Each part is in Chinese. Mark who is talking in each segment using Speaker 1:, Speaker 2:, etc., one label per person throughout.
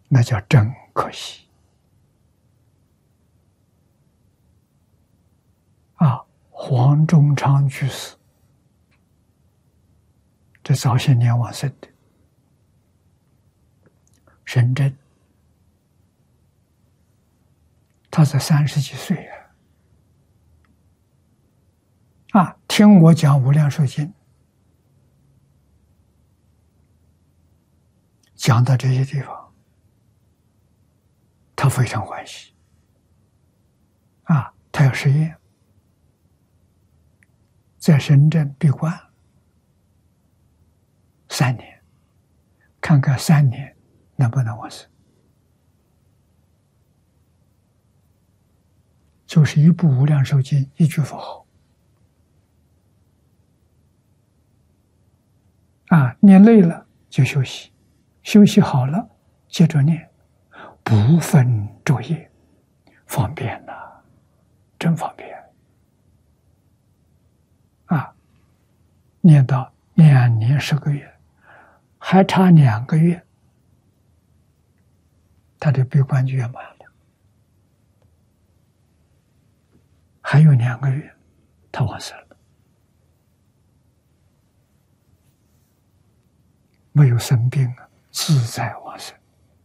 Speaker 1: 那叫真可惜啊！黄忠昌居士，这早些年往生的，深圳，他才30几岁啊！听我讲《无量寿经》，讲到这些地方，他非常欢喜啊！他要实验，在深圳闭关3年，看看3年能不能往生。就是一部《无量寿经》，一句佛号啊，念累了就休息，休息好了接着念，不分昼夜，方便了，真方便啊！念到2年10个月，还差2个月，他的闭关就圆满了。还有2个月，他往生了，没有生病啊，自在往生。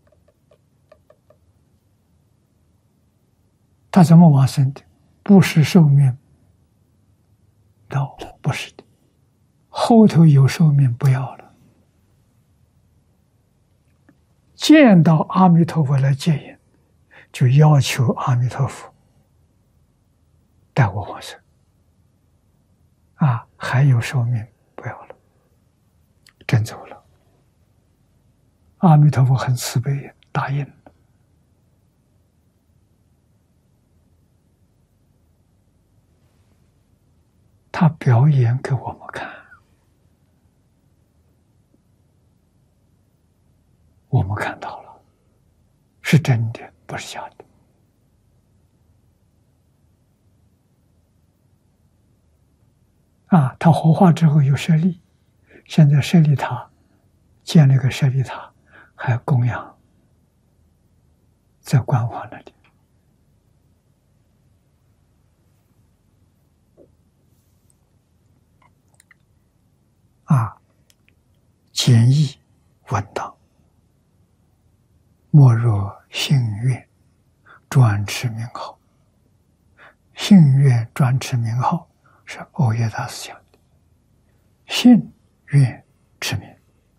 Speaker 1: 他怎么往生的？不是寿命到，不是的，后头有寿命不要了，见到阿弥陀佛来接引，就要求阿弥陀佛带我往生啊！还有寿命不要了，真走了。阿弥陀佛很慈悲，答应了。他表演给我们看，我们看到了，是真的，不是假的。啊，他火化之后有舍利，现在舍利塔建了一个舍利塔，还供养在观华那里。啊，简易稳当，莫若信愿专持名号。信愿专持名号是欧耶大师讲的，信愿持名，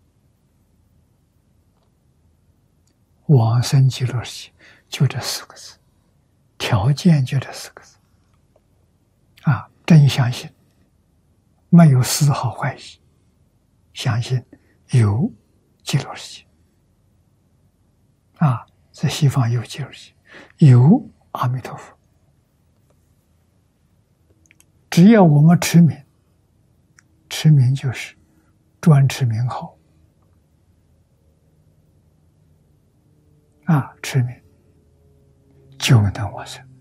Speaker 1: 往生极乐世界就这4个字，条件就这4个字啊！真相信，没有丝毫怀疑，相信有极乐世界啊，在西方有极乐世界，有阿弥陀佛。只要我们持名，持名就是专持名号啊，持名就能往生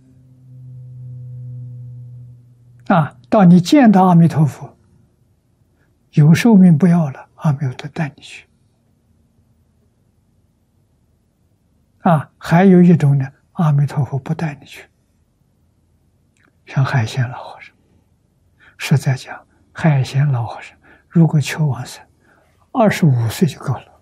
Speaker 1: 啊！到你见到阿弥陀佛，有寿命不要了，阿弥陀佛带你去啊！还有一种呢，阿弥陀佛不带你去，像海鲜老和尚。实在讲，海鲜老和尚如果求往生，25岁就够了。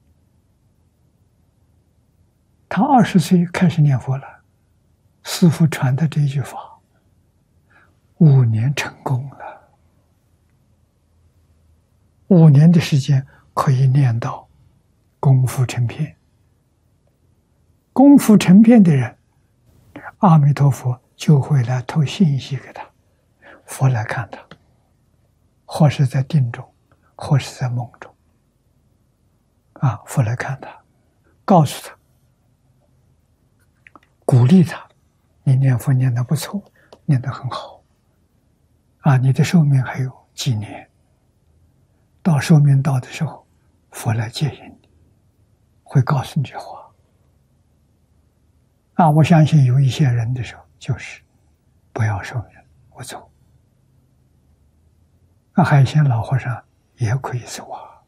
Speaker 1: 他20岁开始念佛了，师父传的这一句法，5年成功了。5年的时间可以念到功夫成片。功夫成片的人，阿弥陀佛就会来透信息给他。佛来看他，或是在定中，或是在梦中，啊，佛来看他，告诉他，鼓励他，你念佛念得不错，念得很好，啊，你的寿命还有几年，到寿命到的时候，佛来接引你，会告诉你这话。啊，我相信有一些人的时候，就是不要寿命，我走。那海鲜老和尚也可以走啊。